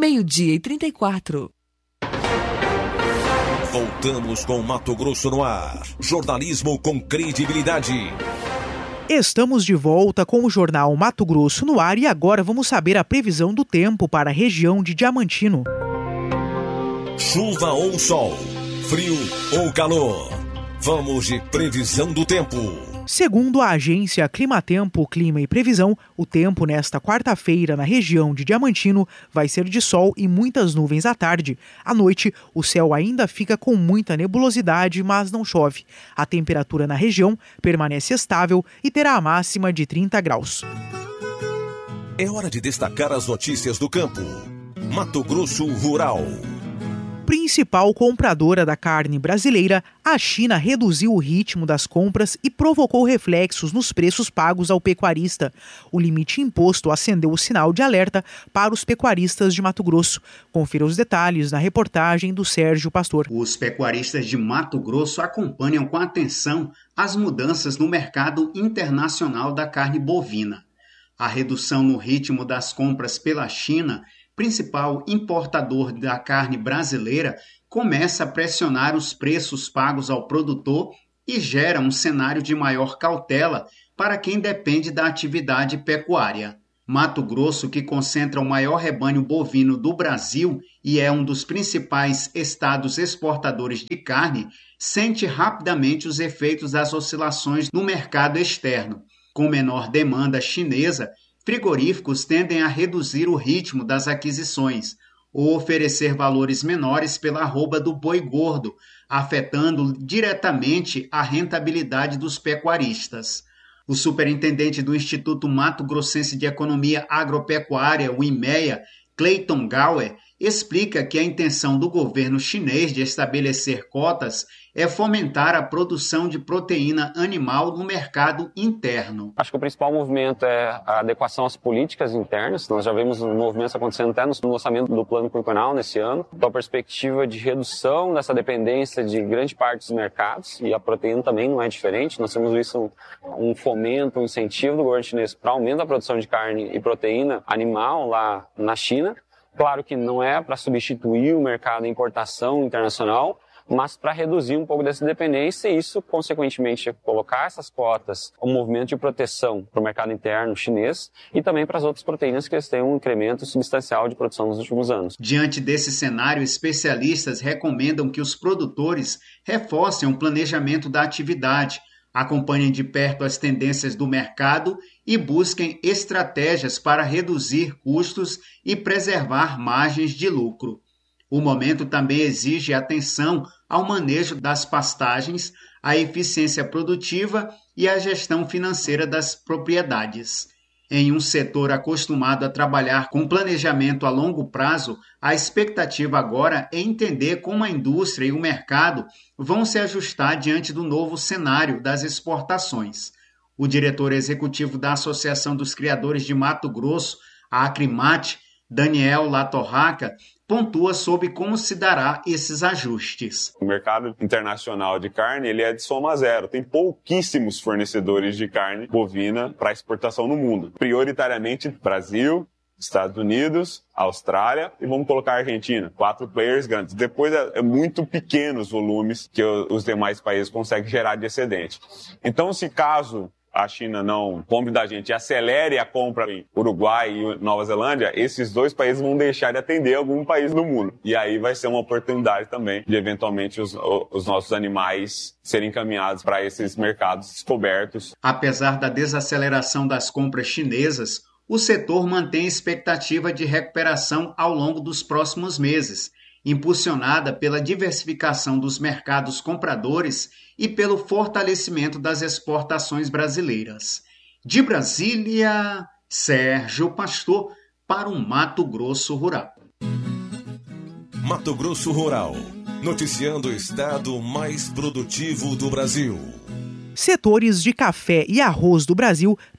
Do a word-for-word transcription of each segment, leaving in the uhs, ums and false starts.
meio-dia e trinta e quatro. Voltamos com Mato Grosso no ar. Jornalismo com credibilidade. Estamos de volta com o jornal Mato Grosso no ar e agora vamos saber a previsão do tempo para a região de Diamantino. Chuva ou sol, frio ou calor. Vamos de previsão do tempo. Segundo a agência Climatempo, Clima e Previsão, o tempo nesta quarta-feira na região de Diamantino vai ser de sol e muitas nuvens à tarde. À noite, o céu ainda fica com muita nebulosidade, mas não chove. A temperatura na região permanece estável e terá a máxima de trinta graus. É hora de destacar as notícias do campo. Mato Grosso Rural. Principal compradora da carne brasileira, a China reduziu o ritmo das compras e provocou reflexos nos preços pagos ao pecuarista. O limite imposto acendeu o sinal de alerta para os pecuaristas de Mato Grosso. Confira os detalhes na reportagem do Sérgio Pastor. Os pecuaristas de Mato Grosso acompanham com atenção as mudanças no mercado internacional da carne bovina. A redução no ritmo das compras pela China, principal importador da carne brasileira, começa a pressionar os preços pagos ao produtor e gera um cenário de maior cautela para quem depende da atividade pecuária. Mato Grosso, que concentra o maior rebanho bovino do Brasil e é um dos principais estados exportadores de carne, sente rapidamente os efeitos das oscilações no mercado externo. Com menor demanda chinesa, frigoríficos tendem a reduzir o ritmo das aquisições ou oferecer valores menores pela arroba do boi gordo, afetando diretamente a rentabilidade dos pecuaristas. O superintendente do Instituto Mato Grossense de Economia Agropecuária, o IMEA, Clayton Gauer, explica que a intenção do governo chinês de estabelecer cotas é fomentar a produção de proteína animal no mercado interno. Acho que o principal movimento é a adequação às políticas internas. Nós já vemos movimentos acontecendo até no lançamento do plano quinquenal nesse ano. Então, a perspectiva de redução dessa dependência de grande parte dos mercados, e a proteína também não é diferente. Nós temos visto um, um fomento, um incentivo do governo chinês para aumento da produção de carne e proteína animal lá na China. Claro que não é para substituir o mercado de importação internacional, mas para reduzir um pouco dessa dependência e isso, consequentemente, colocar essas cotas, um movimento de proteção para o mercado interno chinês e também para as outras proteínas que têm um incremento substancial de produção nos últimos anos. Diante desse cenário, especialistas recomendam que os produtores reforcem o planejamento da atividade, acompanhem de perto as tendências do mercado e busquem estratégias para reduzir custos e preservar margens de lucro. O momento também exige atenção ao manejo das pastagens, à eficiência produtiva e à gestão financeira das propriedades. Em um setor acostumado a trabalhar com planejamento a longo prazo, a expectativa agora é entender como a indústria e o mercado vão se ajustar diante do novo cenário das exportações. O diretor executivo da Associação dos Criadores de Mato Grosso, a Acrimate, Daniel Latorraca, pontua sobre como se dará esses ajustes. O mercado internacional de carne ele é de soma zero. Tem pouquíssimos fornecedores de carne bovina para exportação no mundo. Prioritariamente Brasil, Estados Unidos, Austrália e vamos colocar a Argentina. Quatro players grandes. Depois é, é muito pequenos volumes que o, os demais países conseguem gerar de excedente. Então, se caso a China não compre da gente e acelere a compra em Uruguai e Nova Zelândia, esses dois países vão deixar de atender algum país do mundo. E aí vai ser uma oportunidade também de, eventualmente, os, os nossos animais serem encaminhados para esses mercados descobertos. Apesar da desaceleração das compras chinesas, o setor mantém expectativa de recuperação ao longo dos próximos meses, impulsionada pela diversificação dos mercados compradores e pelo fortalecimento das exportações brasileiras. De Brasília, Sérgio Pastor, para o Mato Grosso Rural. Mato Grosso Rural, noticiando o estado mais produtivo do Brasil. Setores de café e arroz do Brasil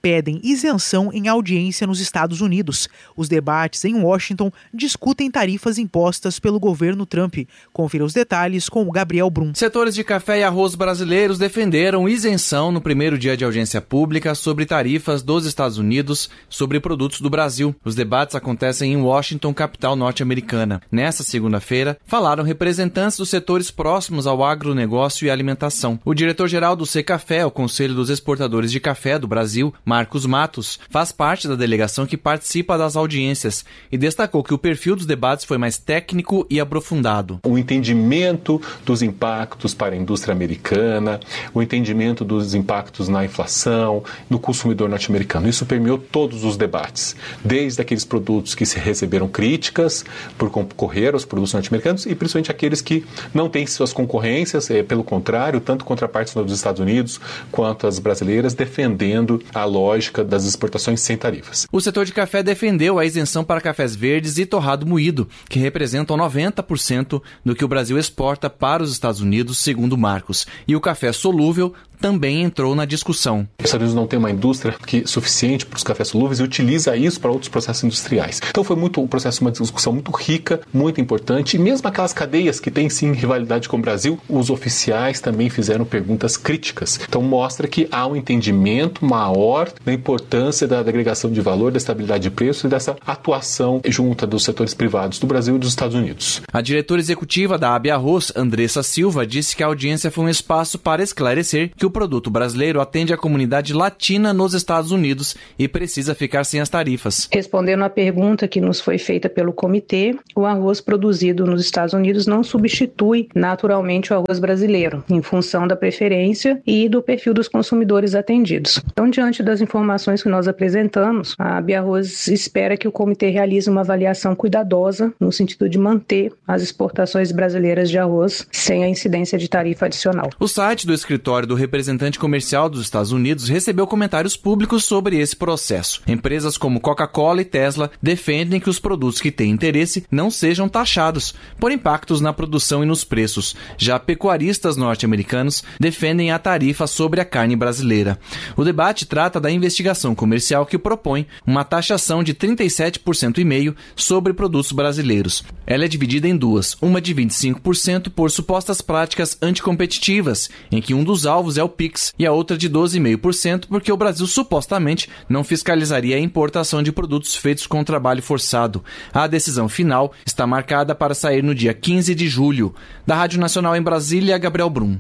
pedem isenção em audiência nos Estados Unidos. Os debates em Washington discutem tarifas impostas pelo governo Trump. Confira os detalhes com o Gabriel Brum. Setores de café e arroz brasileiros defenderam isenção no primeiro dia de audiência pública sobre tarifas dos Estados Unidos sobre produtos do Brasil. Os debates acontecem em Washington, capital norte-americana. Nessa segunda-feira, falaram representantes dos setores próximos ao agronegócio e alimentação. O diretor-geral do Secafé, o Conselho dos Exportadores de Café do Brasil, Marcos Matos, faz parte da delegação que participa das audiências e destacou que o perfil dos debates foi mais técnico e aprofundado. O entendimento dos impactos para a indústria americana, o entendimento dos impactos na inflação, no consumidor norte-americano. Isso permeou todos os debates, desde aqueles produtos que se receberam críticas por concorrer aos produtos norte-americanos e principalmente aqueles que não têm suas concorrências, é, pelo contrário, tanto contrapartes dos Estados Unidos quanto as brasileiras, defendendo a lógica das exportações sem tarifas. O setor de café defendeu a isenção para cafés verdes e torrado moído, que representam noventa por cento do que o Brasil exporta para os Estados Unidos, segundo Marcos. E o café solúvel também entrou na discussão. Os Estados Unidos não tem uma indústria que, suficiente para os cafés solúveis e utiliza isso para outros processos industriais. Então foi muito um processo, uma discussão muito rica, muito importante, e mesmo aquelas cadeias que têm sim rivalidade com o Brasil, os oficiais também fizeram perguntas críticas. Então mostra que há um entendimento maior da importância da agregação de valor, da estabilidade de preço e dessa atuação junta dos setores privados do Brasil e dos Estados Unidos. A diretora executiva da A B Arroz, Andressa Silva, disse que a audiência foi um espaço para esclarecer que o O produto brasileiro atende a comunidade latina nos Estados Unidos e precisa ficar sem as tarifas. Respondendo à pergunta que nos foi feita pelo comitê, o arroz produzido nos Estados Unidos não substitui naturalmente o arroz brasileiro, em função da preferência e do perfil dos consumidores atendidos. Então, diante das informações que nós apresentamos, a A B Arroz espera que o comitê realize uma avaliação cuidadosa no sentido de manter as exportações brasileiras de arroz sem a incidência de tarifa adicional. O site do escritório do representante representante comercial dos Estados Unidos recebeu comentários públicos sobre esse processo. Empresas como Coca-Cola e Tesla defendem que os produtos que têm interesse não sejam taxados por impactos na produção e nos preços. Já pecuaristas norte-americanos defendem a tarifa sobre a carne brasileira. O debate trata da investigação comercial que propõe uma taxação de trinta e sete por cento e meio sobre produtos brasileiros. Ela é dividida em duas, uma de vinte e cinco por cento por supostas práticas anticompetitivas, em que um dos alvos é o Pix, e a outra de doze vírgula cinco por cento porque o Brasil supostamente não fiscalizaria a importação de produtos feitos com trabalho forçado. A decisão final está marcada para sair no dia quinze de julho. Da Rádio Nacional em Brasília, Gabriel Brum.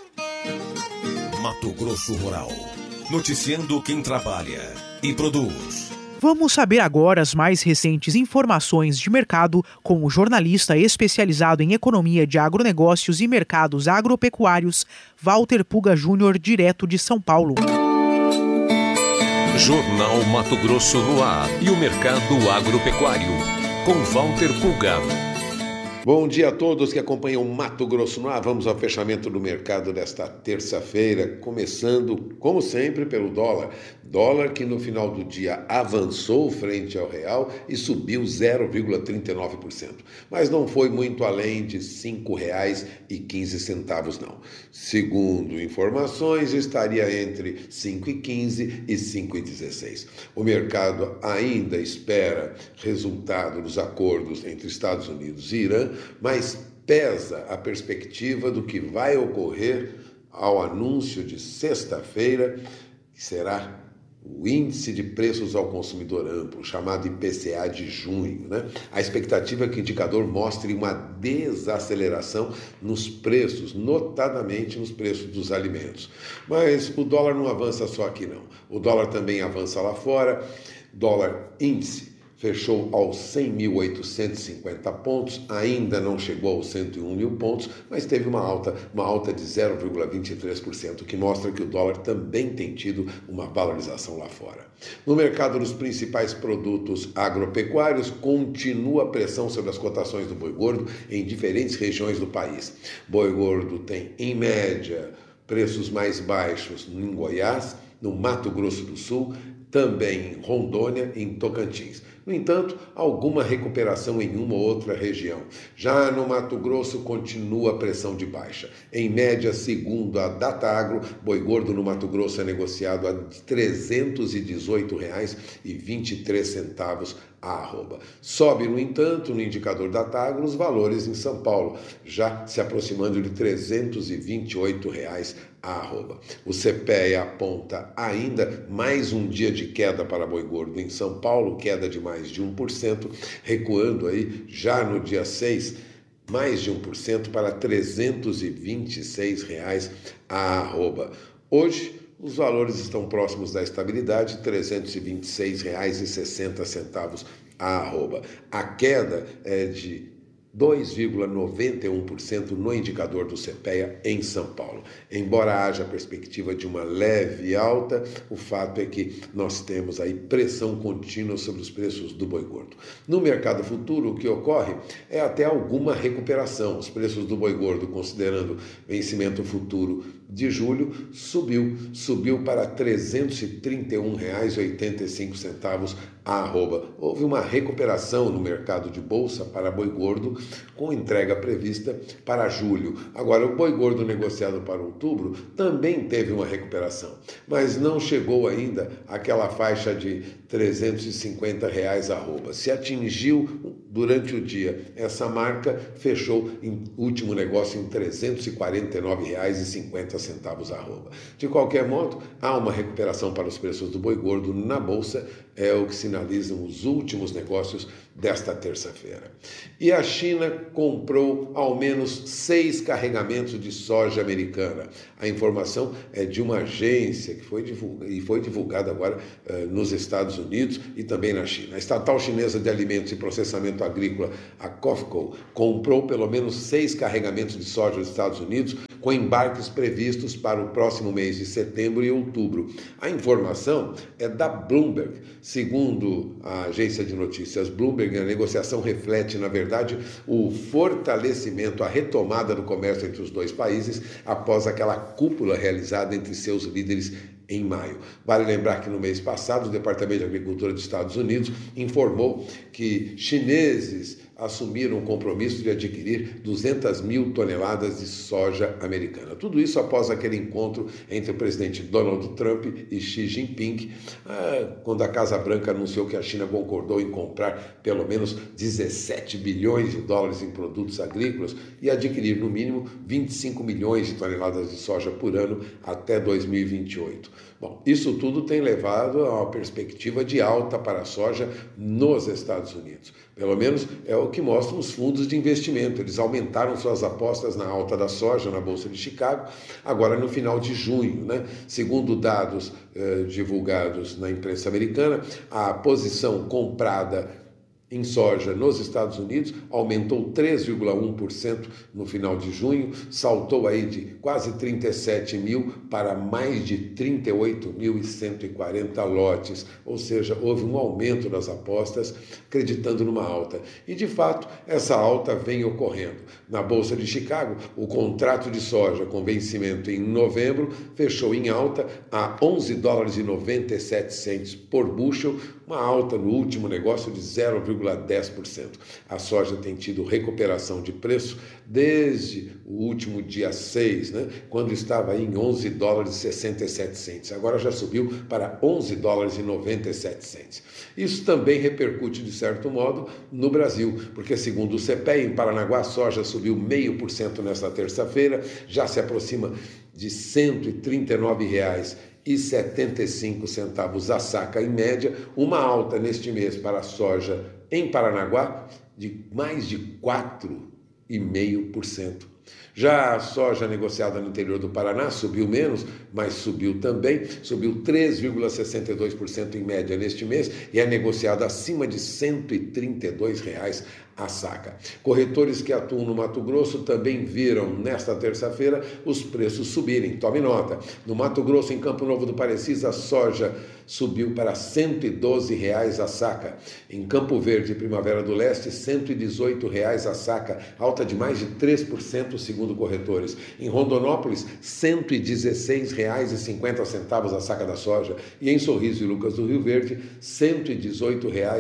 Mato Grosso Rural. Noticiando quem trabalha e produz. Vamos saber agora as mais recentes informações de mercado com o jornalista especializado em economia de agronegócios e mercados agropecuários, Walter Puga Júnior, direto de São Paulo. Jornal Mato Grosso no ar e o mercado agropecuário, com Walter Puga. Bom dia a todos que acompanham Mato Grosso no ar. Vamos ao fechamento do mercado desta terça-feira, começando, como sempre, pelo dólar. Dólar que no final do dia avançou frente ao real e subiu zero vírgula trinta e nove por cento. Mas não foi muito além de cinco reais e quinze centavos, não. Segundo informações, estaria entre cinco reais e quinze centavos e cinco reais e dezesseis centavos. O mercado ainda espera resultado dos acordos entre Estados Unidos e Irã, mas pesa a perspectiva do que vai ocorrer ao anúncio de sexta-feira, que será o Índice de Preços ao Consumidor Amplo, chamado I P C A de junho, né? A expectativa é que o indicador mostre uma desaceleração nos preços, notadamente nos preços dos alimentos. Mas o dólar não avança só aqui, não. O dólar também avança lá fora. Dólar índice fechou aos cem mil oitocentos e cinquenta pontos, ainda não chegou aos cento e um mil pontos, mas teve uma alta, uma alta de zero vírgula vinte e três por cento, que mostra que o dólar também tem tido uma valorização lá fora. No mercado dos principais produtos agropecuários, continua a pressão sobre as cotações do boi gordo em diferentes regiões do país. Boi gordo tem, em média, preços mais baixos em Goiás, no Mato Grosso do Sul, também em Rondônia e em Tocantins. No entanto, alguma recuperação em uma ou outra região. Já no Mato Grosso, continua a pressão de baixa. Em média, segundo a Datagro, boi gordo no Mato Grosso é negociado a trezentos e dezoito reais e vinte e três centavos a arroba. Sobe, no entanto, no indicador Datagro, os valores em São Paulo, já se aproximando de trezentos e vinte e oito reais a arroba. O C P E aponta ainda mais um dia de queda para boi gordo em São Paulo, queda de mais de um por cento, recuando aí já no dia seis, mais de um por cento para trezentos e vinte e seis reais a arroba. Hoje, os valores estão próximos da estabilidade, trezentos e vinte e seis reais e sessenta centavos a arroba. A queda é de dois vírgula noventa e um por cento no indicador do C P E A em São Paulo. Embora haja a perspectiva de uma leve alta, o fato é que nós temos aí pressão contínua sobre os preços do boi gordo. No mercado futuro, o que ocorre é até alguma recuperação. Os preços do boi gordo, considerando vencimento futuro de julho, subiu, subiu para trezentos e trinta e um reais e oitenta e cinco centavos a arroba. Houve uma recuperação no mercado de bolsa para boi gordo, com entrega prevista para julho. Agora, o boi gordo negociado para outubro também teve uma recuperação, mas não chegou ainda àquela faixa de trezentos e cinquenta reais a arroba. Se atingiu durante o dia essa marca, fechou em último negócio em trezentos e quarenta e nove reais e cinquenta centavos a arroba. De qualquer modo, há uma recuperação para os preços do boi gordo na bolsa, é o que sinalizam os últimos negócios desta terça-feira. E a China comprou ao menos seis carregamentos de soja americana. A informação é de uma agência que foi divulgada, e foi divulgada agora uh, nos Estados Unidos e também na China. A estatal chinesa de alimentos e processamento agrícola, a COFCO, comprou pelo menos seis carregamentos de soja dos Estados Unidos, com embarques previstos para o próximo mês de setembro e outubro. A informação é da Bloomberg. Segundo a agência de notícias Bloomberg, a negociação reflete, na verdade, o fortalecimento, a retomada do comércio entre os dois países após aquela cúpula realizada entre seus líderes em maio. Vale lembrar que no mês passado, o Departamento de Agricultura dos Estados Unidos informou que chineses assumiram o compromisso de adquirir duzentas mil toneladas de soja americana. Tudo isso após aquele encontro entre o presidente Donald Trump e Xi Jinping, quando a Casa Branca anunciou que a China concordou em comprar pelo menos dezessete bilhões de dólares em produtos agrícolas e adquirir no mínimo vinte e cinco milhões de toneladas de soja por ano até dois mil e vinte e oito. Bom, isso tudo tem levado a uma perspectiva de alta para a soja nos Estados Unidos. Pelo menos é o que mostram os fundos de investimento. Eles aumentaram suas apostas na alta da soja na Bolsa de Chicago, agora no final de junho, né? Segundo dados eh, divulgados na imprensa americana, a posição comprada em soja nos Estados Unidos aumentou três vírgula um por cento no final de junho, saltou aí de quase trinta e sete mil para mais de trinta e oito mil e cento e quarenta lotes, ou seja, houve um aumento das apostas, acreditando numa alta. E de fato, essa alta vem ocorrendo. Na Bolsa de Chicago, o contrato de soja com vencimento em novembro fechou em alta a onze dólares e noventa e sete centavos por bushel, uma alta no último negócio de zero vírgula dez por cento. A soja tem tido recuperação de preço desde o último dia seis, né, quando estava em onze dólares e sessenta e sete centavos. Agora já subiu para onze dólares e noventa e sete centavos. Isso também repercute, de certo modo, no Brasil, porque segundo o C P E A, em Paranaguá, a soja subiu zero vírgula cinco por cento nesta terça-feira, já se aproxima de cento e trinta e nove reais e setenta e cinco centavos a saca em média, uma alta neste mês para a soja em Paranaguá de mais de quatro vírgula cinco por cento. Já a soja negociada no interior do Paraná subiu menos, mas subiu também, subiu três vírgula sessenta e dois por cento em média neste mês e é negociada acima de cento e trinta e dois reais a saca. Corretores que atuam no Mato Grosso também viram nesta terça-feira os preços subirem. Tome nota, no Mato Grosso, em Campo Novo do Parecis, a soja subiu para cento e doze reais a saca. Em Campo Verde, Primavera do Leste, cento e dezoito reais a saca, alta de mais de três por cento segundo corretores. Em Rondonópolis, cento e dezesseis reais e cinquenta centavos a saca da soja. E em Sorriso e Lucas do Rio Verde, cento e dezoito reais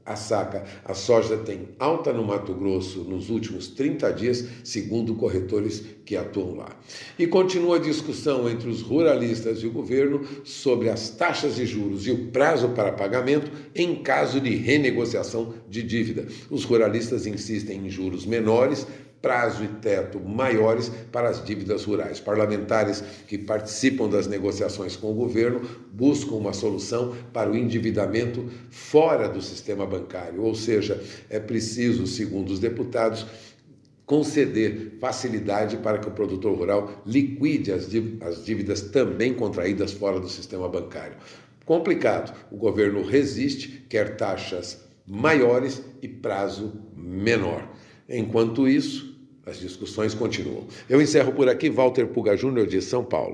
a saca. A soja tem alta no Mato Grosso nos últimos trinta dias, segundo corretores que atuam lá. E continua a discussão entre os ruralistas e o governo sobre as taxas de juros e o prazo para pagamento em caso de renegociação de dívida. Os ruralistas insistem em juros menores, prazo e teto maiores para as dívidas rurais. Parlamentares que participam das negociações com o governo buscam uma solução para o endividamento fora do sistema bancário, ou seja, é preciso, segundo os deputados, conceder facilidade para que o produtor rural liquide as dívidas também contraídas fora do sistema bancário. Complicado, o governo resiste, quer taxas maiores e prazo menor. Enquanto isso, as discussões continuam. Eu encerro por aqui, Walter Puga Júnior, de São Paulo.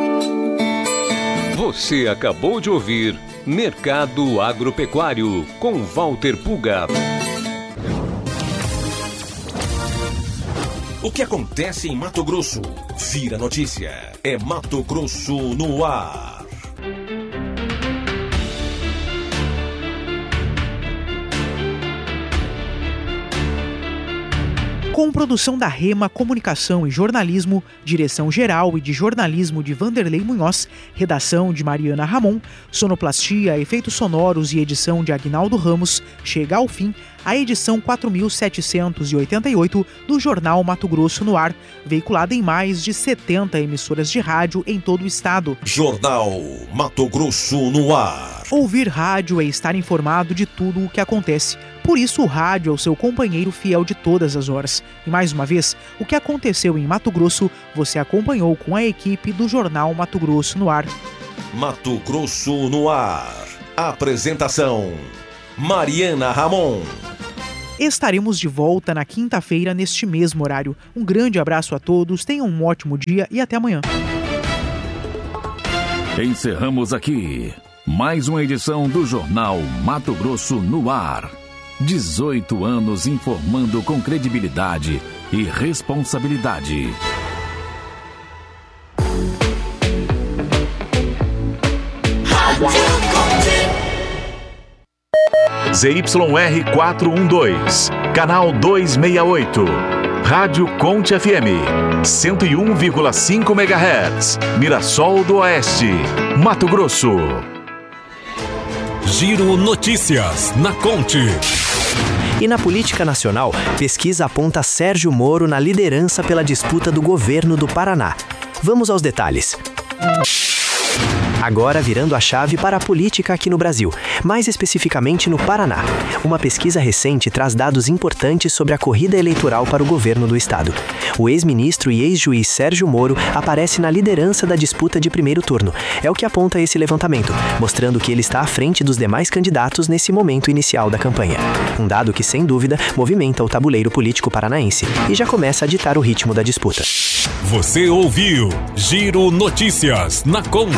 Você acabou de ouvir Mercado Agropecuário, com Walter Puga. O que acontece em Mato Grosso? Vira notícia. É Mato Grosso no ar. Com produção da Rema Comunicação e Jornalismo, direção geral e de jornalismo de Vanderlei Munhoz, redação de Mariana Ramon, sonoplastia, efeitos sonoros e edição de Aguinaldo Ramos, chega ao fim a edição quatro mil setecentos e oitenta e oito do Jornal Mato Grosso no Ar, veiculada em mais de setenta emissoras de rádio em todo o estado. Jornal Mato Grosso no Ar. Ouvir rádio é estar informado de tudo o que acontece. Por isso, o rádio é o seu companheiro fiel de todas as horas. E mais uma vez, o que aconteceu em Mato Grosso, você acompanhou com a equipe do Jornal Mato Grosso no Ar. Mato Grosso no Ar. Apresentação: Mariana Ramon. Estaremos de volta na quinta-feira neste mesmo horário. Um grande abraço a todos, tenham um ótimo dia e até amanhã. Encerramos aqui mais uma edição do Jornal Mato Grosso no Ar. dezoito anos informando com credibilidade e responsabilidade. Z Y R quatrocentos e doze, canal duzentos e sessenta e oito. Rádio Conte F M, cento e um vírgula cinco megahertz, Mirassol do Oeste, Mato Grosso. Giro Notícias na Conte. E na política nacional, pesquisa aponta Sérgio Moro na liderança pela disputa do governo do Paraná. Vamos aos detalhes. Agora virando a chave para a política aqui no Brasil, mais especificamente no Paraná. Uma pesquisa recente traz dados importantes sobre a corrida eleitoral para o governo do estado. O ex-ministro e ex-juiz Sérgio Moro aparece na liderança da disputa de primeiro turno. É o que aponta esse levantamento, mostrando que ele está à frente dos demais candidatos nesse momento inicial da campanha. Um dado que, sem dúvida, movimenta o tabuleiro político paranaense e já começa a ditar o ritmo da disputa. Você ouviu Giro Notícias na Conte.